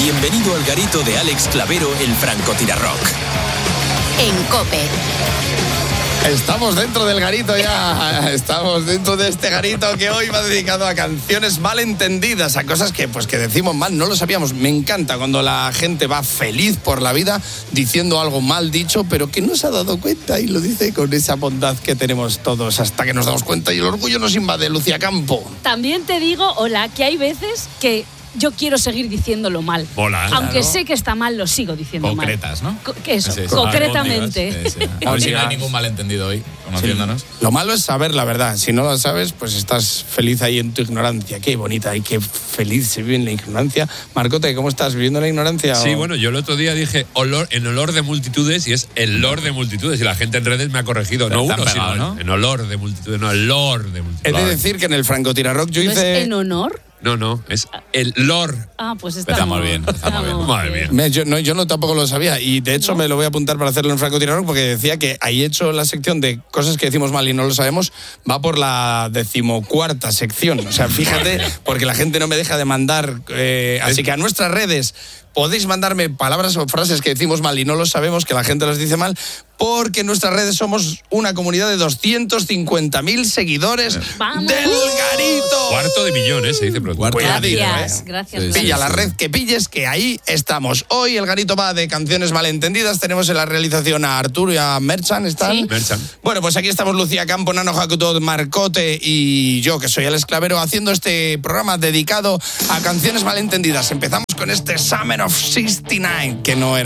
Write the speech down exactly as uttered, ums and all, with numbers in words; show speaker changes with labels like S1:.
S1: Bienvenido al garito de Alex Clavero, el francotirarrock.
S2: En COPE.
S3: Estamos dentro del garito ya, estamos dentro de este garito que hoy va dedicado a canciones malentendidas, a cosas que pues que decimos mal, no lo sabíamos. Me encanta cuando la gente va feliz por la vida diciendo algo mal dicho, pero que no se ha dado cuenta y lo dice con esa bondad que tenemos todos hasta que nos damos cuenta y el orgullo nos invade. Lucía Campo.
S4: También te digo, hola, que hay veces que yo quiero seguir diciéndolo mal.
S5: Hola.
S4: Aunque
S3: Claro.
S4: sé que está mal, lo sigo diciendo
S5: Concretas,
S4: mal.
S5: ¿no?
S4: Co- que Eso,
S5: Sí, sí.
S4: concretamente.
S5: Sí, sí. A ver si no hay ningún malentendido hoy, conociéndonos.
S3: Lo malo es saber la verdad. Si no la sabes, pues estás feliz ahí en tu ignorancia. Qué bonita y qué feliz se vive en la ignorancia. Marcote, ¿cómo estás? ¿Viviendo en la ignorancia?
S5: Sí,
S3: o?
S5: bueno, yo el otro día dije olor, en olor de multitudes y es el lord de multitudes y la gente en redes me ha corregido. No
S6: Te han
S5: uno,
S6: pegado,
S5: sino
S6: ¿no?
S5: en olor de multitudes, no, el lord de
S3: He
S5: multitudes.
S3: de decir que en el francotirarrock yo
S4: ¿No es
S3: hice...
S4: en honor?
S5: No, no, es el lord.
S4: Ah, pues estamos,
S6: Empezamos bien, empezamos bien.
S5: Madre mía.
S3: Me- yo, no, yo no tampoco lo sabía y de hecho me lo voy a apuntar para hacerlo en francotirarrock porque decía que ahí hecho la sección de cosas que decimos mal y no lo sabemos, va por la decimocuarta sección. O sea, fíjate, porque la gente no me deja de mandar. Eh, así que a nuestras redes podéis mandarme palabras o frases que decimos mal y no lo sabemos, que la gente las dice mal, porque en nuestras redes somos una comunidad de doscientos cincuenta mil seguidores
S4: ¡Vamos!
S3: del garito.
S5: Cuarto de millón, ¿eh? Se dice pronto.
S6: Cuarto.
S3: Cuidadito,
S4: Gracias,
S3: ¿eh?
S4: gracias.
S6: Sí, sí,
S3: Pilla la
S6: sí.
S3: red que pilles, que ahí estamos. Hoy el garito va de canciones malentendidas. Tenemos en la realización a Arturo y a Merchan. ¿Están?
S4: Sí.
S5: Merchan.
S3: Bueno, pues aquí estamos Lucía Campo, Nano Hakuto, Marcote y yo, que soy Alex Clavero, haciendo este programa dedicado a canciones malentendidas. Empezamos con este Summer of sesenta y nueve, que no era